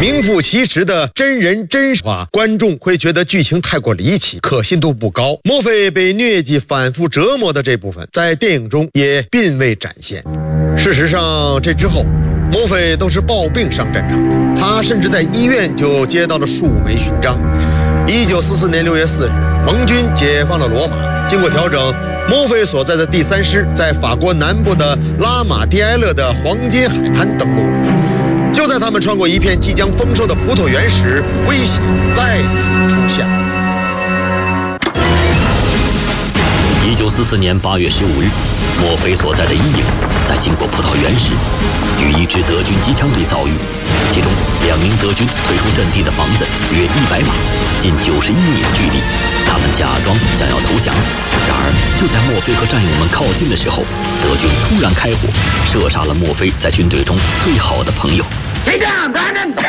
名副其实的真人真事化，观众会觉得剧情太过离奇，可信度不高。墨菲被疟疾反复折磨的这部分，在电影中也并未展现。事实上，这之后墨菲都是抱病上战场的，他甚至在医院就接到了数枚勋章。1944年6月4日，盟军解放了罗马。经过调整，墨菲所在的第3师在法国南部的拉马蒂埃勒的黄金海滩登陆了。就在他们穿过一片即将丰收的葡萄园时，危险再次出现。 1944年8月15日，墨菲所在的一营在经过葡萄园时，与一支德军机枪队遭遇，其中2名德军退出阵地的房子约100码，近91米的距离。他们假装想要投降，然而就在墨菲和战友们靠近的时候，德军突然开火，射杀了墨菲在军队中最好的朋友。